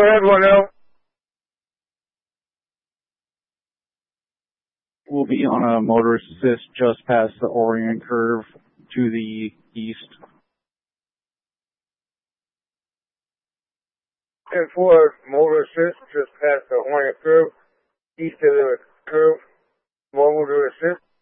ahead, 1L. We'll be on a motorist assist just past the Orient curve to the east. 10-4, motor assist, just past the Orient curve, east of the curve, motor assist.